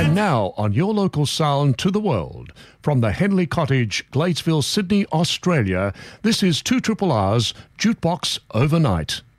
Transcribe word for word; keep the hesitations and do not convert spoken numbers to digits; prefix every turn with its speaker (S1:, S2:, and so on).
S1: And now on your local sound to the world, from the Henley Cottage, Gladesville, Sydney, Australia, this is two Triple R's Jukebox Overnight.